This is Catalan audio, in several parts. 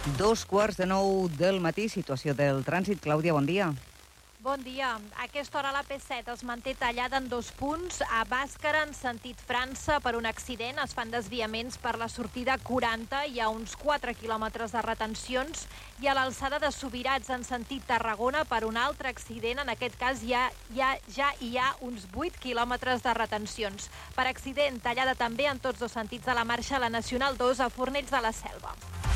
2:15 del matí, situació del trànsit. Clàudia, bon dia. Bon dia. A aquesta hora la P7 es manté tallada en 2 punts. A Bàscara, en sentit França, per un accident. Es fan desviaments per la sortida 40. Hi ha uns 4 quilòmetres de retencions. I a l'alçada de Subirats, en sentit Tarragona, per un altre accident. En aquest cas ja hi ha uns 8 quilòmetres de retencions. Per accident, tallada també en tots dos sentits de la marxa la Nacional 2 a Fornells de la Selva.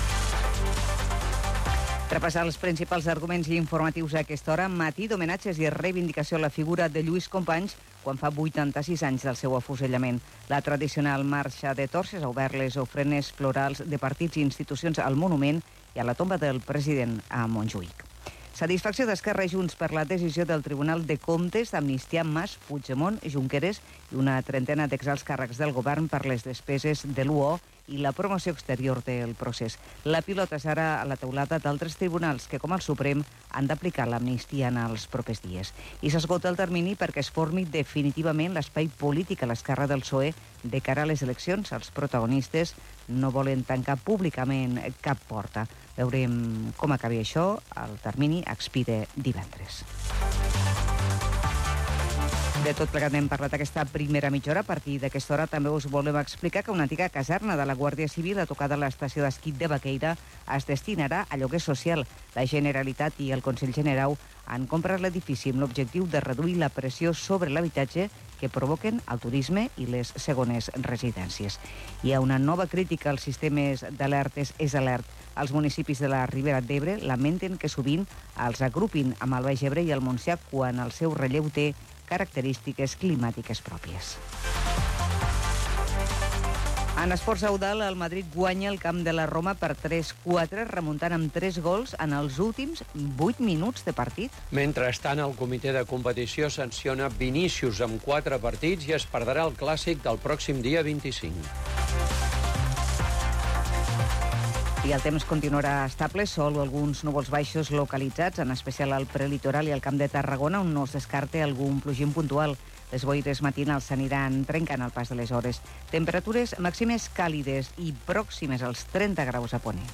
Repassar els principals arguments i informatius a aquesta hora. Matí d'homenatges i reivindicació a la figura de Lluís Companys quan fa 86 anys del seu afusellament. La tradicional marxa de torxes ha obert les ofrenes florals de partits i institucions al monument i a la tomba del president a Montjuïc. Satisfacció d'Esquerra i Junts per la decisió del Tribunal de Comptes d'amnistiar Mas, Puigdemont, Junqueras i una trentena d'exalts càrrecs del govern per les despeses de l'UO i la promoció exterior del procés. La pilota serà a la teulada d'altres tribunals que, com el Suprem, han d'aplicar l'amnistia en els propers dies. I s'esgota el termini perquè es formi definitivament l'espai polític a l'esquerra del PSOE de cara a les eleccions. Els protagonistes no volen tancar públicament cap porta. Veurem com acabi això. El termini expira divendres. De tot plegat n'hem parlat aquesta primera mitja hora. A partir d'aquesta hora també us volem explicar que una antiga caserna de la Guàrdia Civil a tocar de l'estació d'esquí de Baqueira es destinarà a lloguer social. La Generalitat i el Consell Generau han comprat l'edifici amb l'objectiu de reduir la pressió sobre l'habitatge que provoquen el turisme i les segones residències. Hi ha una nova crítica als sistemes d'alertes EsAlert. Els municipis de la Ribera d'Ebre lamenten que sovint els agrupin amb el Baix Ebre i el Montsià quan el seu relleu té característiques climàtiques pròpies. En esports Eudal, el Madrid guanya el camp de la Roma per 3-4, remuntant amb 3 gols en els últims 8 minuts de partit. Mentrestant, el comitè de competició sanciona Vinícius amb 4 partits i es perdrà el clàssic del pròxim dia 25. I el temps continuarà estable, sol o alguns núvols baixos localitzats, en especial al prelitoral i al Camp de Tarragona, on no es descarta algun plogim puntual. Les boires matinals s'aniran trencant al pas de les hores. Temperatures màximes càlides i pròximes als 30 graus a Ponent.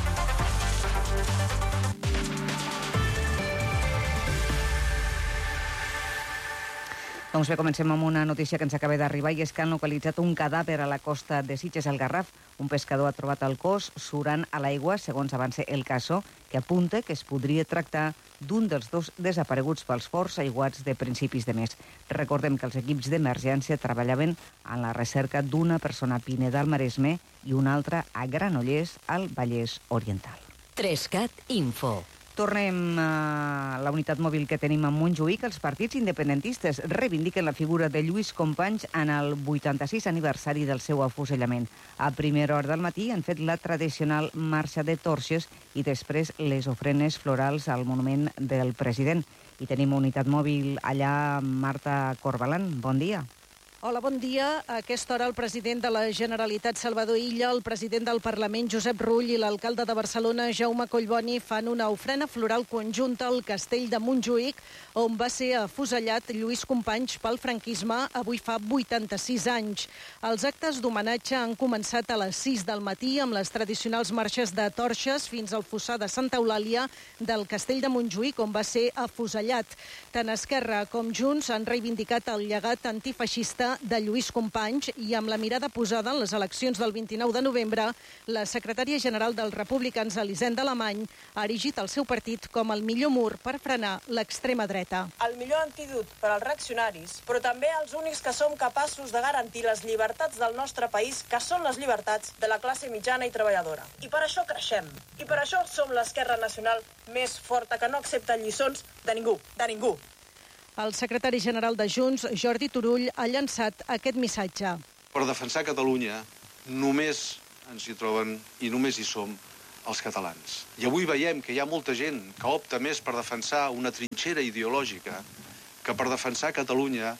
Doncs bé, comencem amb una notícia que ens acaba d'arribar i és que han localitzat un cadàver a la costa de Sitges al Garraf. Un pescador ha trobat el cos surant a l'aigua, segons avança el caso, que apunta que es podria tractar d'un dels 2 desapareguts pels forts aiguats de principis de mes. Recordem que els equips d'emergència treballaven en la recerca d'una persona a Pineda, al Maresme, i una altra a Granollers, al Vallès Oriental. 3CAT Info. Tornem a la unitat mòbil que tenim a Montjuïc. Els partits independentistes reivindiquen la figura de Lluís Companys en el 86 aniversari del seu afusellament. A primera hora del matí han fet la tradicional marxa de torxes i després les ofrenes florals al monument del president. I tenim unitat mòbil allà, Marta Corbalan. Bon dia. Hola, bon dia. A aquesta hora el president de la Generalitat, Salvador Illa, el president del Parlament, Josep Rull, i l'alcalde de Barcelona, Jaume Collboni, fan una ofrena floral conjunta al castell de Montjuïc, on va ser afusellat Lluís Companys pel franquisme avui fa 86 anys. Els actes d'homenatge han començat a les 6 del matí amb les tradicionals marxes de torxes fins al fossar de Santa Eulàlia del castell de Montjuïc, on va ser afusellat. Tant Esquerra com Junts han reivindicat el llegat antifeixista de Lluís Companys i amb la mirada posada en les eleccions del 29 de novembre, la secretària general dels republicans, Elisenda Alemany, ha erigit el seu partit com el millor mur per frenar l'extrema dreta. El millor antídot per als reaccionaris, però també els únics que som capaços de garantir les llibertats del nostre país, que són les llibertats de la classe mitjana i treballadora. I per això creixem. I per això som l'esquerra nacional més forta, que no accepta lliçons de ningú, de ningú. El secretari general de Junts, Jordi Turull, ha llançat aquest missatge. Per defensar Catalunya només ens hi troben i només hi som els catalans. I avui veiem que hi ha molta gent que opta més per defensar una trinxera ideològica que per defensar Catalunya.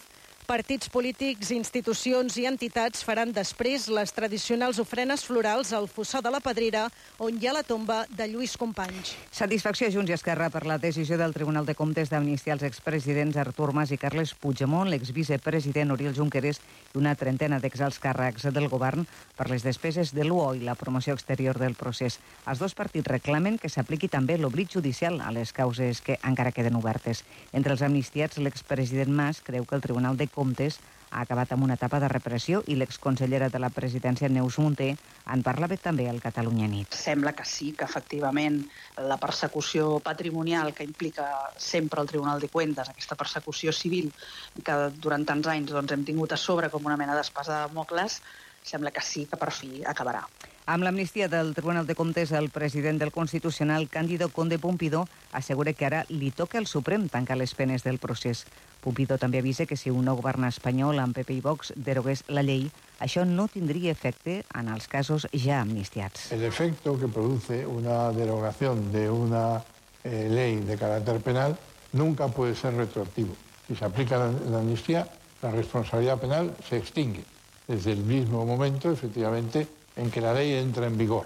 Partits polítics, institucions i entitats faran després les tradicionals ofrenes florals al Fossar de la Pedrera, on hi ha la tomba de Lluís Companys. Satisfacció a Junts i Esquerra per la decisió del Tribunal de Comptes d'amnistiar els expresidents Artur Mas i Carles Puigdemont, l'exvicepresident Oriol Junqueras i una trentena d'exalts càrrecs del govern per les despeses de l'UO i la promoció exterior del procés. Els dos partits reclamen que s'apliqui també l'oblit judicial a les causes que encara queden obertes. Entre els amnistiats, l'expresident Mas creu que el Tribunal de Comptes ha acabat amb una etapa de repressió i l'exconsellera de la presidència, Neus Munté, en parlava també al Catalunya Nit. Sembla que sí, que efectivament la persecució patrimonial que implica sempre el Tribunal de Cuentas, aquesta persecució civil que durant tants anys hem tingut a sobre com una mena d'espasa de Dàmocles, sembla que sí, que per fi acabarà. Amb l'amnistia del Tribunal de Comptes, el president del Constitucional, Cándido Conde Pompidó, assegura que ara li toca al Suprem tancar les penes del procés. Pompidó també avisa que si un nou govern espanyol amb PP i Vox derogués la llei, això no tindria efecte en els casos ja amnistiats. El efecto que produce una derogación de una ley de carácter penal nunca puede ser retroactivo. Si se aplica la amnistía, la responsabilidad penal se extingue desde el mismo momento, efectivamente, en que la ley entra en vigor.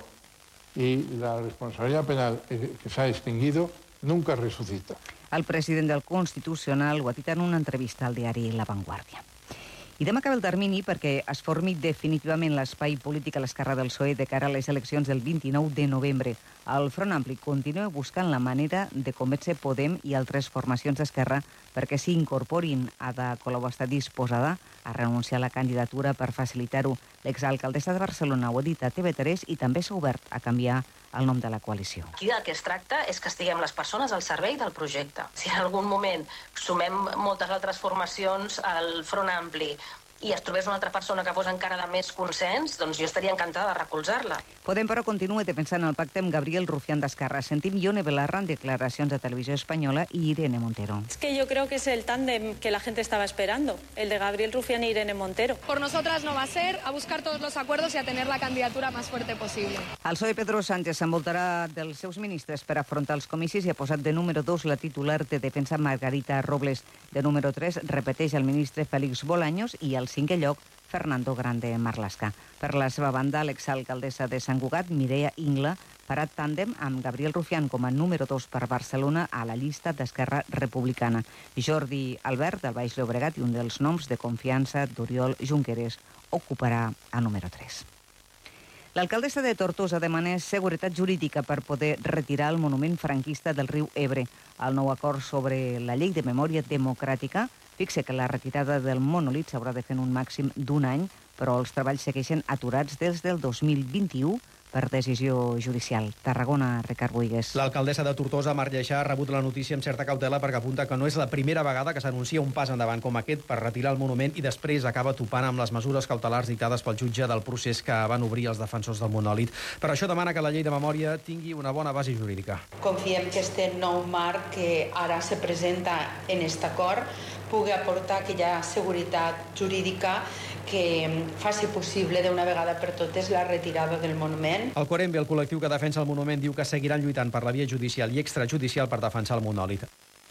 Y la responsabilidad penal que se ha extinguido nunca resucita. El president del Constitucional ho ha dit en una entrevista al diari La Vanguardia. I demà acaba el termini perquè es formi definitivament l'espai polític a l'esquerra del PSOE de cara a les eleccions del 29 de novembre. El Front Ampli continua buscant la manera de convèncer Podem i altres formacions d'esquerra perquè s'hi incorporin. Ada Colau està disposada a renunciar a la candidatura per facilitar-ho. L'exalcaldessa de Barcelona ho ha dit a TV3 i també s'ha obert a canviar el nom de la coalició. Aquí del que es tracta és que estiguem les persones al servei del projecte. Si en algun moment sumem moltes altres formacions al Front Ampli i es trobés una altra persona que fos encara de més consens, doncs jo estaria encantada de recolzar-la. Podem, però, continua defensant el pacte amb Gabriel Rufián d'Esquerra. Sentim Ione Belarra en declaracions de Televisió Espanyola i Irene Montero. Es que yo creo que es el tándem que la gente estaba esperando, el de Gabriel Rufián e Irene Montero. Por nosotras no va a ser, a buscar todos los acuerdos y a tener la candidatura más fuerte posible. El PSOE Pedro Sánchez s'envoltarà dels seus ministres per afrontar els comicis i ha posat de número 2 la titular de Defensa Margarita Robles. De número 3 repeteix el ministre Félix Bolaños i al 5è lloc Fernando Grande Marlaska. Per la seva banda, l'exalcaldessa de Sant Cugat, Mireia Ingla, farà tàndem amb Gabriel Rufián com a número 2 per Barcelona a la llista d'Esquerra Republicana. Jordi Albert, del Baix Llobregat, i un dels noms de confiança d'Oriol Junqueras, ocuparà a número 3. L'alcaldessa de Tortosa demana seguretat jurídica per poder retirar el monument franquista del riu Ebre. El nou acord sobre la llei de memòria democràtica fixa que la retirada del monòlit s'haurà de fer en un màxim d'un any, però els treballs segueixen aturats des del 2021 per decisió judicial. Tarragona, Ricard Boigues. L'alcaldessa de Tortosa, Mar Lleixà, ha rebut la notícia amb certa cautela perquè apunta que no és la primera vegada que s'anuncia un pas endavant com aquest per retirar el monument i després acaba topant amb les mesures cautelars dictades pel jutge del procés que van obrir els defensors del monòlit. Per això demana que la llei de memòria tingui una bona base jurídica. Confiem que este nou marc que ara se presenta en aquest acord pugui aportar aquella seguretat jurídica que faci possible d'una vegada per totes la retirada del monument. El Corembe, el col·lectiu que defensa el monument, diu que seguiran lluitant per la via judicial i extrajudicial per defensar el monòlit.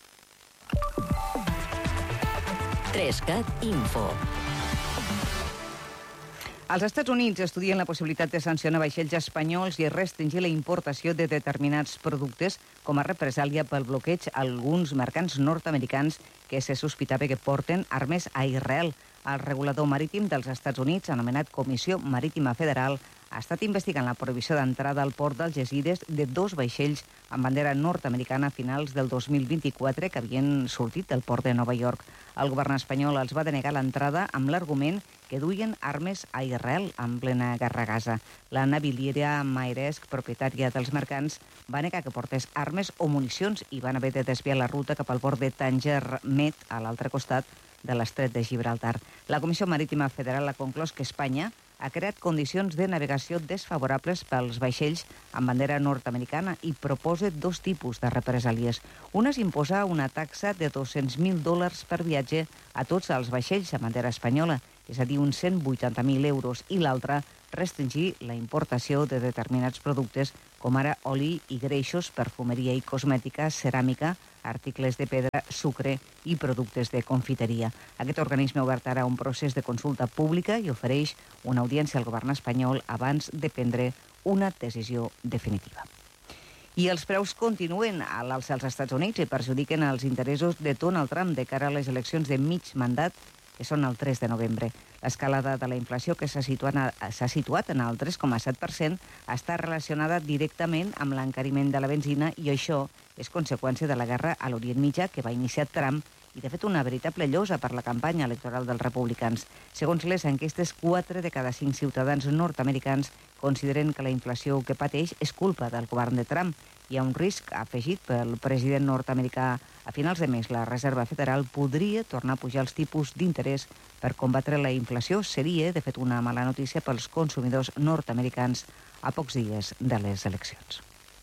3CAT Info. Els Estats Units estudien la possibilitat de sancionar vaixells espanyols i restringir la importació de determinats productes com a represàlia pel bloqueig a alguns mercants nord-americans que se sospitava que porten armes a Israel. El regulador marítim dels Estats Units, anomenat Comissió Marítima Federal, ha estat investigant la prohibició d'entrada al port d'Algesires de 2 vaixells amb bandera nord-americana a finals del 2024 que havien sortit del port de Nova York. El govern espanyol els va denegar l'entrada amb l'argument que duien armes a Israel en plena guerra a Gaza. La naviliera Maersk, propietària dels mercants, va negar que portés armes o municions i van haver de desviar la ruta cap al port de Tanger Med, a l'altre costat de l'estret de Gibraltar. La Comissió Marítima Federal ha conclòs que Espanya ha creat condicions de navegació desfavorables pels vaixells amb bandera nord-americana i proposa 2 tipus de represàlies. Una és imposar una taxa de $200.000 per viatge a tots els vaixells amb bandera espanyola, és a dir, uns 180.000 euros, i l'altra, restringir la importació de determinats productes com ara oli i greixos, perfumeria i cosmètica, ceràmica, articles de pedra, sucre i productes de confiteria. Aquest organisme ha obert ara un procés de consulta pública i ofereix una audiència al govern espanyol abans de prendre una decisió definitiva. I els preus continuen a l'alça als Estats Units i perjudiquen els interessos de Donald Trump de cara a les eleccions de mig mandat, que són el 3 de novembre. L'escalada de la inflació, que s'ha situat en el 3,7%, està relacionada directament amb l'encariment de la benzina i això és conseqüència de la guerra a l'Orient Mitjà que va iniciar Trump i, de fet, una veritable llosa per la campanya electoral dels republicans. Segons les enquestes, 4 de cada 5 ciutadans nord-americans consideren que la inflació que pateix és culpa del govern de Trump. Hi ha un risc afegit pel president nord-americà. A finals de mes, la Reserva Federal podria tornar a pujar els tipus d'interès per combatre la inflació. Seria, de fet, una mala notícia pels consumidors nord-americans a pocs dies de les eleccions.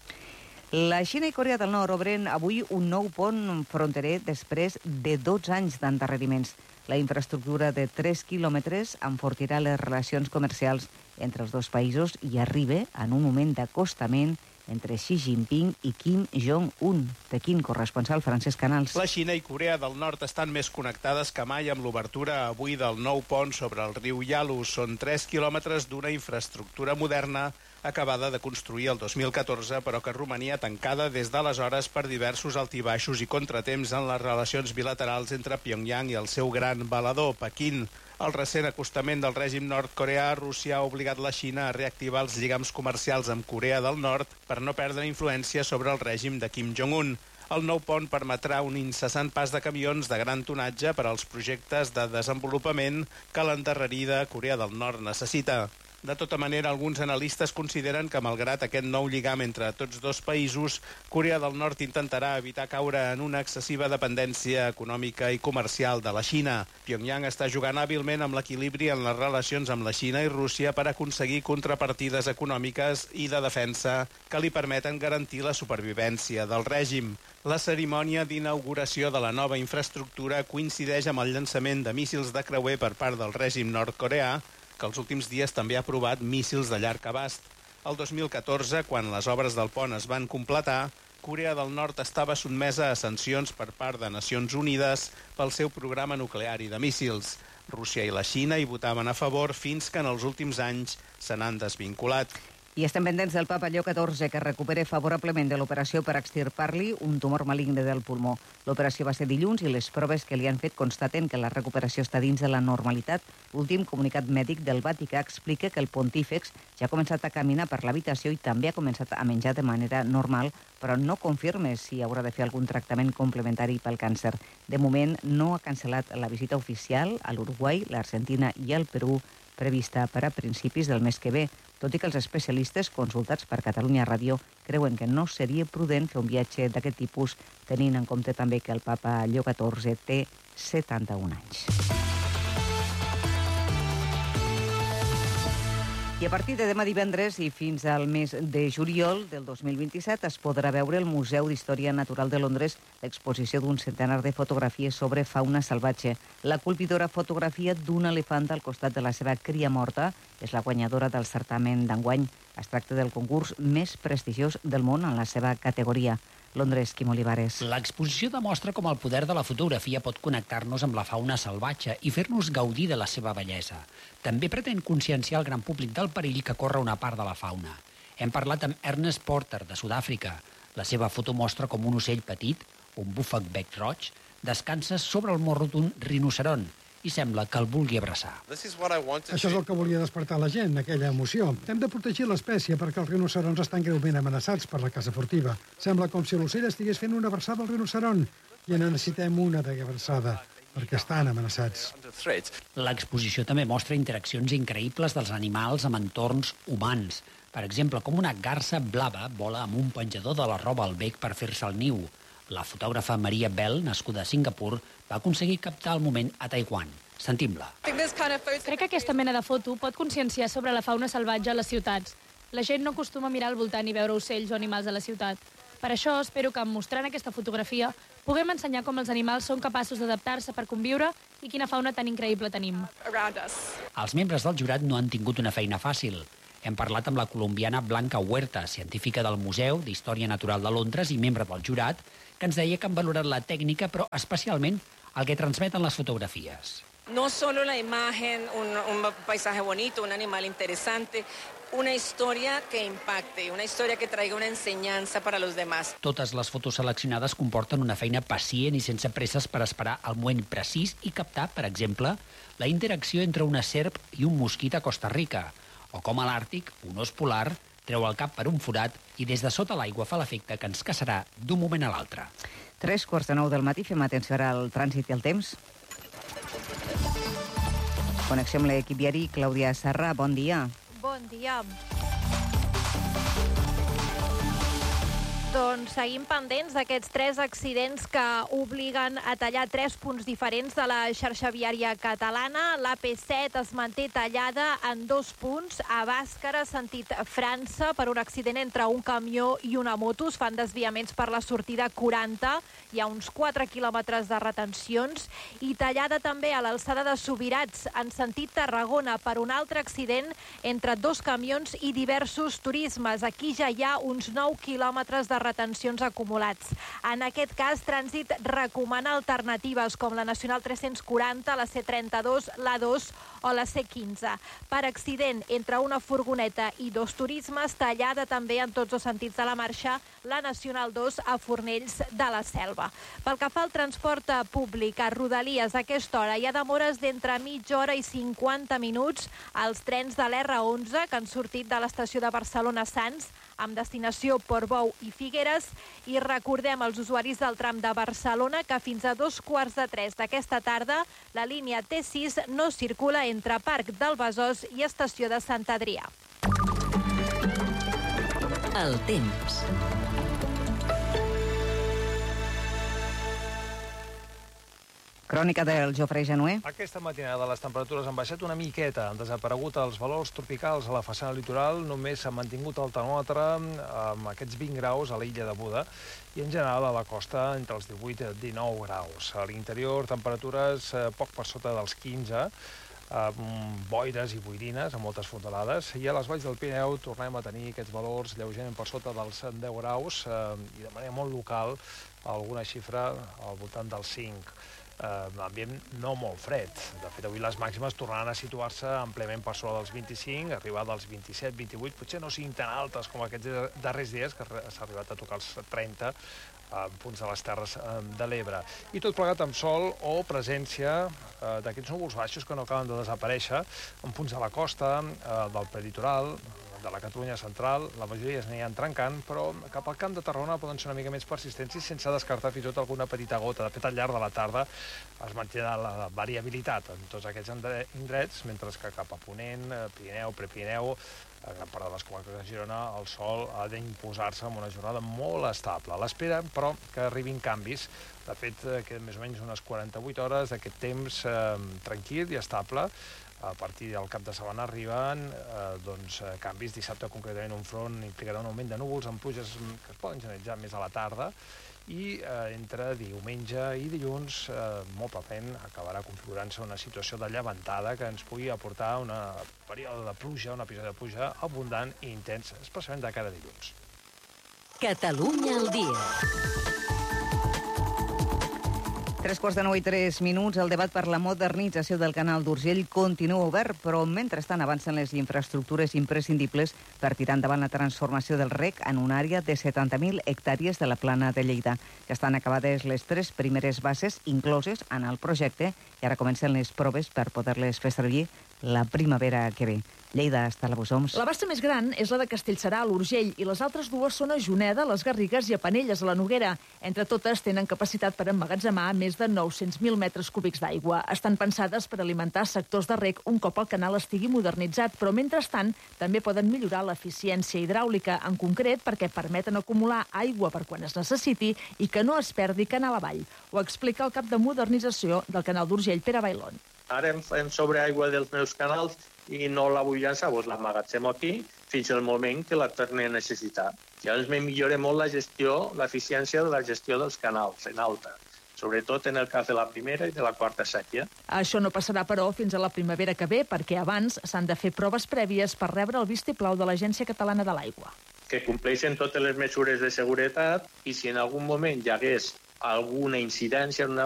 La Xina i Corea del Nord obren avui un nou pont fronterer després de 12 anys d'endarreriments. La infraestructura de 3 quilòmetres enfortirà les relacions comercials entre els dos països i arriba en un moment d'acostament entre Xi Jinping i Kim Jong-un. Pequín, corresponsal Francesc Canals. La Xina i Corea del Nord estan més connectades que mai amb l'obertura avui del nou pont sobre el riu Yalu. Són 3 quilòmetres d'una infraestructura moderna acabada de construir el 2014, però que romania tancada des d'aleshores per diversos altibaixos i contratemps en les relacions bilaterals entre Pyongyang i el seu gran valedor, Pequín. El recent acostament del règim nord-coreà a Rússia ha obligat la Xina a reactivar els lligams comercials amb Corea del Nord per no perdre influència sobre el règim de Kim Jong-un. El nou pont permetrà un incessant pas de camions de gran tonatge per als projectes de desenvolupament que l'endarrerida Corea del Nord necessita. De tota manera, alguns analistes consideren que, malgrat aquest nou lligam entre tots dos països, Corea del Nord intentarà evitar caure en una excessiva dependència econòmica i comercial de la Xina. Pyongyang està jugant hàbilment amb l'equilibri en les relacions amb la Xina i Rússia per aconseguir contrapartides econòmiques i de defensa que li permeten garantir la supervivència del règim. La cerimònia d'inauguració de la nova infraestructura coincideix amb el llançament de míssils de creuer per part del règim nord-coreà, que els últims dies també ha provat míssils de llarg abast. El 2014, quan les obres del pont es van completar, Corea del Nord estava sotmesa a sancions per part de Nacions Unides pel seu programa nuclear i de míssils. Rússia i la Xina hi votaven a favor fins que en els últims anys se n'han desvinculat. I estem pendents del papa Lleó XIV, que recupera favorablement de l'operació per extirpar-li un tumor maligne del pulmó. L'operació va ser dilluns i les proves que li han fet constaten que la recuperació està dins de la normalitat. L'últim comunicat mèdic del Vaticà explica que el pontífex ja ha començat a caminar per l'habitació i també ha començat a menjar de manera normal, però no confirma si haurà de fer algun tractament complementari pel càncer. De moment no ha cancel·lat la visita oficial a l'Uruguai, l'Argentina i el Perú, prevista per a principis del mes que ve, tot i que els especialistes consultats per Catalunya Ràdio creuen que no seria prudent fer un viatge d'aquest tipus, tenint en compte també que el papa Lleó XIV té 71 anys. I a partir de demà divendres i fins al mes de juliol del 2027 es podrà veure al Museu d'Història Natural de Londres l'exposició d'un centenar de fotografies sobre fauna salvatge. La colpidora fotografia d'un elefant al costat de la seva cria morta és la guanyadora del certamen d'enguany. Es tracta del concurs més prestigiós del món en la seva categoria. Londres, Quim Olivares. L'exposició demostra com el poder de la fotografia pot connectar-nos amb la fauna salvatge i fer-nos gaudir de la seva bellesa. També pretén conscienciar el gran públic del perill que corre una part de la fauna. Hem parlat amb Ernest Porter, de Sud-àfrica. La seva foto mostra com un ocell petit, un búfec bec roig, descansa sobre el morro d'un rinoceront i sembla que el vulgui abraçar. Això és el que volia despertar la gent, aquella emoció. Hem de protegir l'espècie perquè els rinocerons estan greument amenaçats per la caça furtiva. Sembla com si l'ocell estigués fent una abraçada al rinoceront i en necessitem una d'abraçada perquè estan amenaçats. L'exposició també mostra interaccions increïbles dels animals amb entorns humans. Per exemple, com una garsa blava vola amb un penjador de la roba al bec per fer-se el niu. La fotògrafa Maria Bell, nascuda a Singapur, va aconseguir captar el moment a Taiwan. Sentim-la. Crec que aquesta mena de foto pot conscienciar sobre la fauna salvatge a les ciutats. La gent no acostuma a mirar al voltant i veure ocells o animals a la ciutat. Per això, espero que, mostrant aquesta fotografia, puguem ensenyar com els animals són capaços d'adaptar-se per conviure i quina fauna tan increïble tenim. Els membres del jurat no han tingut una feina fàcil. Hem parlat amb la colombiana Blanca Huerta, científica del Museu d'Història Natural de Londres i membre del jurat, que ens deia que han valorat la tècnica, però especialment el que transmeten les fotografies. No solo la imagen, un paisaje bonito, un animal interesante, una historia que impacte, una historia que traiga una enseñanza para los demás. Totes les fotos seleccionades comporten una feina pacient i sense presses per esperar el moment precís i captar, per exemple, la interacció entre una serp i un mosquit a Costa Rica, o com a l'Àrtic, un os polar treu el cap per un forat i des de sota l'aigua fa l'efecte que ens caçarà d'un moment a l'altre. 8:45 del matí, fem atenció ara al trànsit i al temps. Connexió amb l'equip viari. Clàudia Serra, bon dia. Bon dia. Doncs seguim pendents d'aquests 3 accidents que obliguen a tallar 3 punts diferents de la xarxa viària catalana. L'AP7 es manté tallada en 2 punts a Bàscara, sentit França, per un accident entre un camió i una moto. Es fan desviaments per la sortida 40. Hi ha uns 4 quilòmetres de retencions. I tallada també a l'alçada de Subirats, en sentit Tarragona, per un altre accident entre 2 camions i diversos turismes. Aquí ja hi ha uns 9 quilòmetres de retencions acumulats. En aquest cas, Trànsit recomana alternatives com la Nacional 340, la C32, l'A2 o la C15. Per accident entre una furgoneta i 2 turismes, tallada també en tots els sentits de la marxa la Nacional 2 a Fornells de la Selva. Pel que fa al transport públic a Rodalies, a aquesta hora hi ha demores d'entre mitja hora i 50 minuts als trens de l'R11 que han sortit de l'estació de Barcelona Sants amb destinació Portbou i Figueres, i recordem als usuaris del tram de Barcelona que fins a 2:15 d'aquesta tarda la línia T6 no circula entre Parc del Besòs i estació de Sant Adrià. El temps. Crònica del Jofre Januer. Aquesta matinada les temperatures han baixat una miqueta. Han desaparegut els valors tropicals a la façana litoral. Només s'ha mantingut el termòmetre amb aquests 20 graus a l'illa de Buda i en general a la costa entre els 18 i 19 graus. A l'interior temperatures poc per sota dels 15, boires i boirines amb moltes fondalades, i a les valls del Pirineu tornem a tenir aquests valors lleugerament per sota dels 10 graus i de manera molt local alguna xifra al voltant dels 5. Ambient no molt fred. De fet, avui les màximes tornaran a situar-se àmpliament per sobre dels 25, arribar dels 27, 28, potser no siguin tan altes com aquests darrers dies, que s'ha arribat a tocar els 30 punts de les Terres de l'Ebre. I tot plegat amb sol o presència d'aquests núvols baixos que no acaben de desaparèixer en punts de la costa, del prelitoral, de la Catalunya central. La majoria s'aniran trencant, però cap al Camp de Tarragona poden ser una mica més persistents i sense descartar fins i tot alguna petita gota. De fet, al llarg de la tarda es manté la variabilitat en tots aquests indrets, mentre que cap a Ponent, Pirineu, Prepirineu, a gran part de les comarques de Girona, el sol ha d'imposar-se amb una jornada molt estable. A l'espera, però, que arribin canvis. De fet, queden més o menys unes 48 hores d'aquest temps tranquil i estable. A partir del cap de setmana arriben canvis. Dissabte, concretament, un front implicarà un augment de núvols amb pluges que es poden generalitzar més a la tarda, i entre diumenge i dilluns, molt probablement, acabarà configurant-se una situació de llevantada que ens pugui aportar un període de pluja, un episodi de pluja abundant i intens, especialment de cara a dilluns. Catalunya al dia. 8:45, el debat per la modernització del canal d'Urgell continua obert, però mentrestant avancen les infraestructures imprescindibles per tirar endavant la transformació del rec en una àrea de 70.000 hectàrees de la Plana de Lleida. Ja estan acabades les 3 primeres bases incloses en el projecte i ara comencen les proves per poder-les fer servir la primavera que ve. Lleida, està la Bosoms. La bassa més gran és la de Castellserà, a l'Urgell, i les altres dues són a Juneda, les Garrigues i a Penelles, a la Noguera. Entre totes tenen capacitat per emmagatzemar més de 900.000 metres cúbics d'aigua. Estan pensades per alimentar sectors de rec un cop el canal estigui modernitzat, però mentrestant també poden millorar l'eficiència hidràulica, en concret perquè permeten acumular aigua per quan es necessiti i que no es perdi canal avall. Ho explica el cap de modernització del canal d'Urgell, Pere Bailón. Ara em sobra aigua dels meus canals i no la vull llançar, doncs l'emmagatzemo aquí fins al moment que la torni a necessitar. Llavors me millora molt la gestió, l'eficiència de la gestió dels canals en alta. sobretot en el cas de la primera i de la quarta sèquia. Això no passarà, però, fins a la primavera que ve, perquè abans s'han de fer proves prèvies per rebre el vistiplau de l'Agència Catalana de l'Aigua. Que compleixen totes les mesures de seguretat i si en algun moment hi hagués alguna incidència en una